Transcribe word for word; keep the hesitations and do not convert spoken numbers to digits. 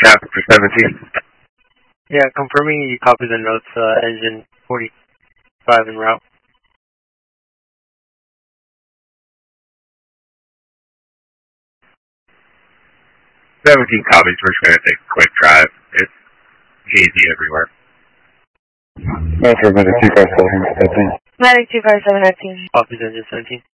traffic for seventeen. Yeah, confirming you copy the notes, uh, engine forty-five en route. seventeen copies, we're just going to take a quick drive. It's hazy everywhere. Metro, Medic two five seven, nineteen. Medic two five seven, nineteen. Copies engine seventeen.